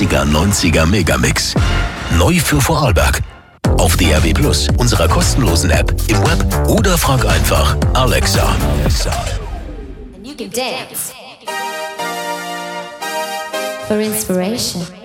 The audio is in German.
80er, 90er Megamix. Neu für Vorarlberg. Auf DAB+, unserer kostenlosen App, im Web oder frag einfach Alexa. And you can dance for inspiration.